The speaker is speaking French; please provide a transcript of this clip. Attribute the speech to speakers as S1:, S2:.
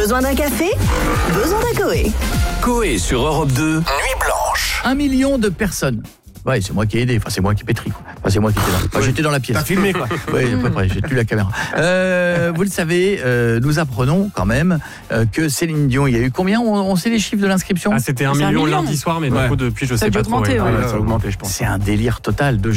S1: Besoin d'un café? Besoin d'un Coé.
S2: Coé sur Europe 2, Nuit Blanche.
S3: 1 million de personnes. Ouais, c'est moi qui ai aidé, enfin c'est moi qui pétris quoi. Enfin c'est moi qui étais là. Enfin, j'étais dans la pièce.
S4: T'as filmé quoi.
S3: Oui, à peu près, j'ai tenu la caméra. Vous le savez, nous apprenons quand même que Céline Dion, il y a eu combien? On sait les chiffres de l'inscription?
S4: Ah, c'était 1 million lundi soir, mais du coup depuis je sais pas trop.
S5: augmenté, ouais.
S4: Ça a augmenté, je pense.
S3: C'est un délire total de